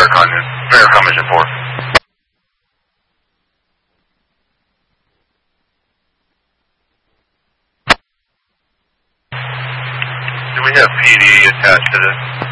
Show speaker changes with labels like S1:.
S1: Vericon Mission 4. Do we have PD attached to this?